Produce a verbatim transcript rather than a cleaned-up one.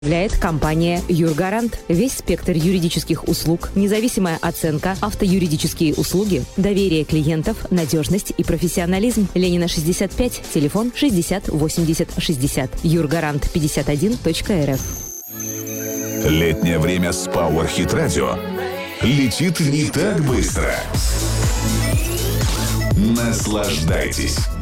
Являет компания «Юргарант». Весь спектр юридических услуг, независимая оценка, автоюридические услуги, доверие клиентов, надежность и профессионализм. Ленина, шестьдесят пять, телефон шестьдесят восемьдесят шестьдесят. юргарант пятьдесят один точка эр эф. Летнее время с Power Hit Radio летит не так быстро. Наслаждайтесь.